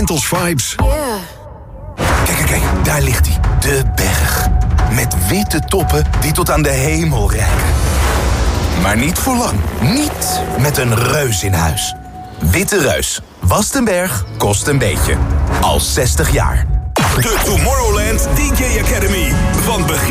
Mentos Vibes. Kijk, daar ligt hij. De berg. Met witte toppen die tot aan de hemel reiken. Maar niet voor lang. Niet met een reus in huis. Witte Reus. Wast een berg, kost een beetje. Al 60 jaar. De Tomorrowland DJ Academy. Van begin